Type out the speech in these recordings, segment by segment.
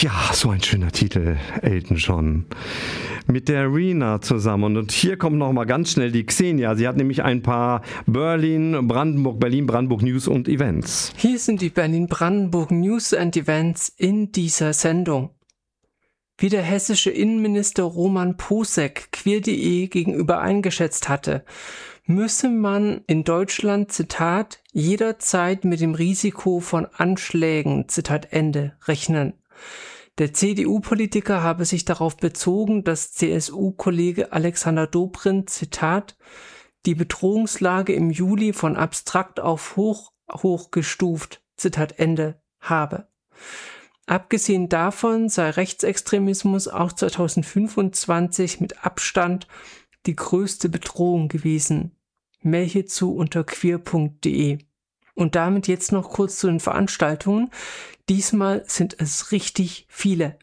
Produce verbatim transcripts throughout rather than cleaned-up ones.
Ja, so ein schöner Titel, Elton John. Mit der Rina zusammen. Und hier kommt noch mal ganz schnell die Xenia. Sie hat nämlich ein paar Berlin, Brandenburg, Berlin, Brandenburg News und Events. Hier sind die Berlin-Brandenburg News and Events in dieser Sendung. Wie der hessische Innenminister Roman Posek queer punkt de gegenüber eingeschätzt hatte, müsse man in Deutschland, Zitat, jederzeit mit dem Risiko von Anschlägen, Zitat Ende, rechnen. Der C D U-Politiker habe sich darauf bezogen, dass C S U-Kollege Alexander Dobrindt, Zitat, die Bedrohungslage im Juli von abstrakt auf hoch, hochgestuft, Zitat Ende, habe. Abgesehen davon sei Rechtsextremismus auch zweitausendfünfundzwanzig mit Abstand die größte Bedrohung gewesen. Mehr hierzu unter queer punkt de. Und damit jetzt noch kurz zu den Veranstaltungen. Diesmal sind es richtig viele.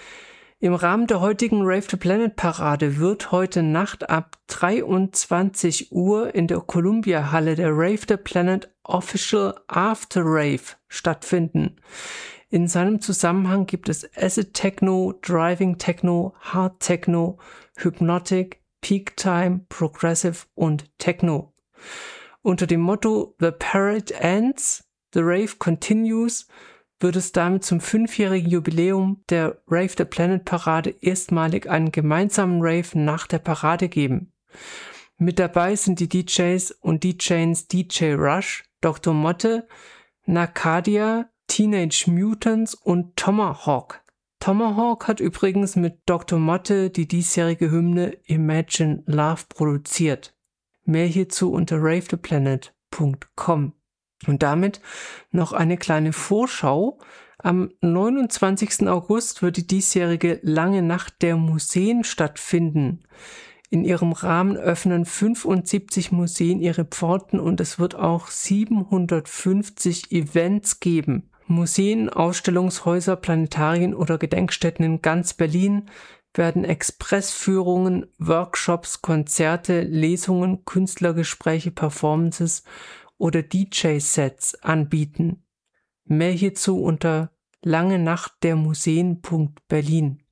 Im Rahmen der heutigen Rave the Planet Parade wird heute Nacht ab dreiundzwanzig Uhr in der Columbia Halle der Rave the Planet Official After Rave stattfinden. In seinem Zusammenhang gibt es Acid Techno, Driving Techno, Hard Techno, Hypnotic, Peak Time, Progressive und Techno. Unter dem Motto The Parade Ends, The Rave Continues wird es damit zum fünfjährigen Jubiläum der Rave the Planet Parade erstmalig einen gemeinsamen Rave nach der Parade geben. Mit dabei sind die D Js und D Js D J Rush, Doktor Motte, Nakadia, Teenage Mutants und Tomahawk. Tomahawk hat übrigens mit Doktor Motte die diesjährige Hymne Imagine Love produziert. Mehr hierzu unter rave the planet punkt com. Und damit noch eine kleine Vorschau. Am neunundzwanzigsten August wird die diesjährige Lange Nacht der Museen stattfinden. In ihrem Rahmen öffnen fünfundsiebzig Museen ihre Pforten und es wird auch siebenhundertfünfzig Events geben. Museen, Ausstellungshäuser, Planetarien oder Gedenkstätten in ganz Berlin werden Expressführungen, Workshops, Konzerte, Lesungen, Künstlergespräche, Performances oder D J-Sets anbieten. Mehr hierzu unter lange nacht der museen punkt berlin.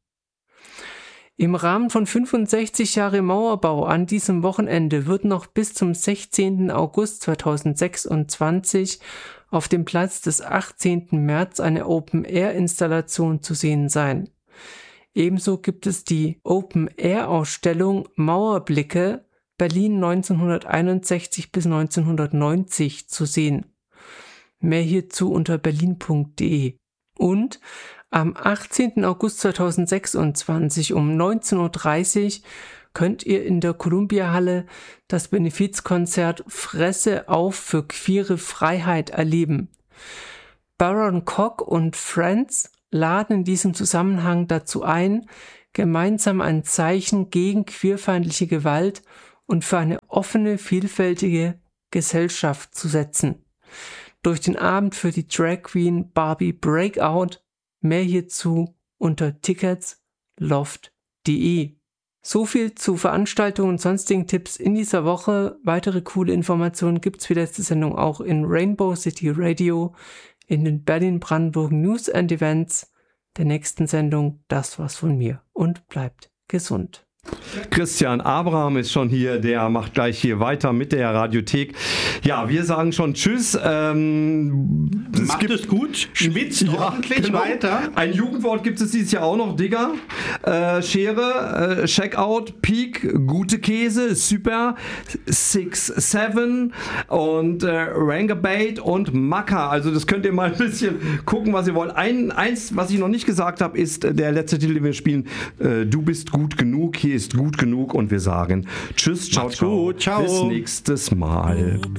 Im Rahmen von fünfundsechzig Jahre Mauerbau an diesem Wochenende wird noch bis zum sechzehnten August zweitausendsechsundzwanzig auf dem Platz des achtzehnten März eine Open-Air-Installation zu sehen sein. Ebenso gibt es die Open-Air-Ausstellung Mauerblicke Berlin neunzehnhunderteinundsechzig bis neunzehnhundertneunzig zu sehen. Mehr hierzu unter berlin punkt de. Und am achtzehnten August zweitausendsechsundzwanzig um neunzehn Uhr dreißig könnt ihr in der Columbia Halle das Benefizkonzert Fresse auf für queere Freiheit erleben. Baron Cock und Friends laden in diesem Zusammenhang dazu ein, gemeinsam ein Zeichen gegen queerfeindliche Gewalt und für eine offene, vielfältige Gesellschaft zu setzen. Durch den Abend für die Drag Queen Barbie Breakout. Mehr hierzu unter tickets loft punkt de. So viel zu Veranstaltungen und sonstigen Tipps in dieser Woche. Weitere coole Informationen gibt's wie letzte Sendung auch in Rainbow City Radio, in den Berlin-Brandenburg News and Events, der nächsten Sendung Das war's von mir und bleibt gesund. Christian Abraham ist schon hier, der macht gleich hier weiter mit der Radiothek. Ja, wir sagen schon Tschüss. Ähm, es Macht gibt, es gut, schwitzt ja, ordentlich genau. weiter. Ein Jugendwort gibt es dieses Jahr auch noch, Digger, äh, Schere, äh, Checkout, Peak, gute Käse, super, Six, Seven und äh, Rangabait und Macker. Also das könnt ihr mal ein bisschen gucken, was ihr wollt. Ein, eins, was ich noch nicht gesagt habe, ist äh, der letzte Titel, den wir spielen, äh, Du bist gut genug. Hier ist gut genug und wir sagen Tschüss, ciao, Macht's ciao. gut, ciao. Bis nächstes Mal.